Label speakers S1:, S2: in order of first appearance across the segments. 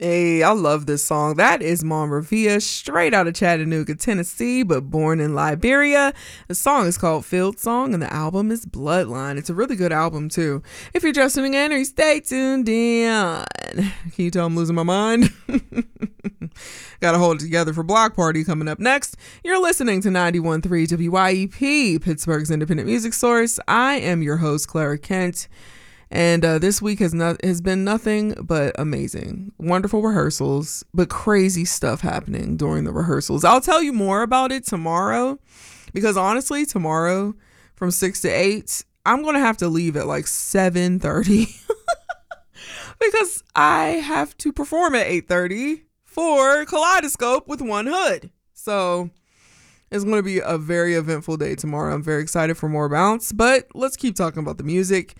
S1: Hey, I love this song. That is Mon Revere, straight out of Chattanooga, Tennessee, but born in Liberia. The song is called Field Song, and the album is Bloodline. It's a really good album, too. If you're just tuning in, or you stay tuned in. Can you tell I'm losing my mind? Gotta hold it together for Block Party coming up next. You're listening to 91.3 WYEP, Pittsburgh's independent music source. I am your host, Clara Kent. And this week has been nothing but amazing. Wonderful rehearsals, but crazy stuff happening during the rehearsals. I'll tell you more about it tomorrow, because honestly, tomorrow from 6 to 8, I'm going to have to leave at like 7:30 because I have to perform at 8:30 for Kaleidoscope with One Hood. So it's going to be a very eventful day tomorrow. I'm very excited for more bounce, but let's keep talking about the music.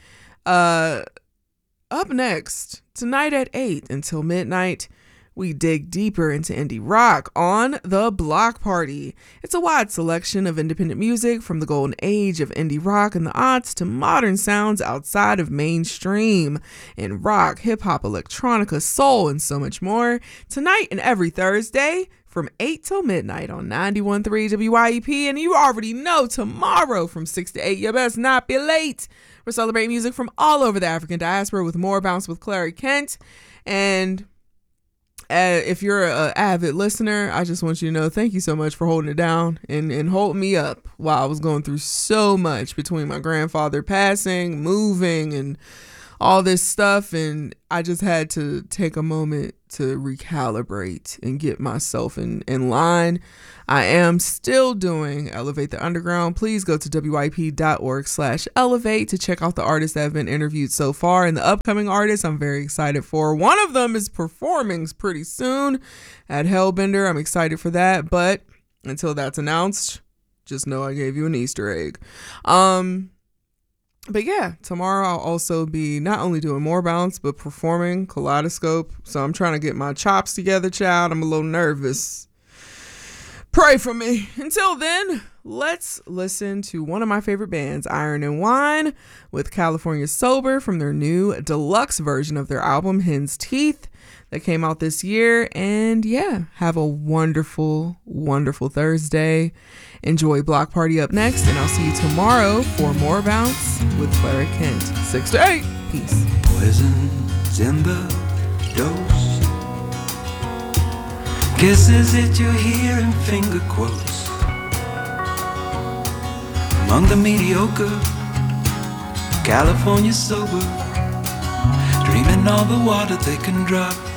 S1: Up next, tonight at 8 until midnight, we dig deeper into indie rock on The Block Party. It's a wide selection of independent music from the golden age of indie rock and the aughts to modern sounds outside of mainstream in rock, hip-hop, electronica, soul, and so much more. Tonight and every Thursday from 8 till midnight on 91.3 WYEP. And you already know tomorrow from 6 to 8, you best not be late. We're celebrating music from all over the African diaspora with more bounce with Clara Kent. And if you're an avid listener, I just want you to know, thank you so much for holding it down and holding me up while I was going through so much between my grandfather passing, moving, and all this stuff. And I just had to take a moment to recalibrate and get myself in line. I am still doing Elevate the Underground. Please go to wyp.org/elevate to check out the artists that have been interviewed so far and the upcoming artists I'm very excited for. One of them is performing pretty soon at Hellbender. I'm excited for that, but until that's announced, just know I gave you an Easter egg. But yeah, tomorrow I'll also be not only doing more bounce, but performing Kaleidoscope. So I'm trying to get my chops together, child. I'm a little nervous. Pray for me. Until then, let's listen to one of my favorite bands, Iron and Wine, with California Sober from their new deluxe version of their album, Hen's Teeth, that came out this year. And yeah, have a wonderful, wonderful Thursday. Enjoy Block Party up next, and I'll see you tomorrow for more bounce with Clara Kent. 6 to 8. Peace.
S2: Poison's in the dose. Kisses that you hear in finger quotes. Among the mediocre, California sober, dreaming all the water they can drop.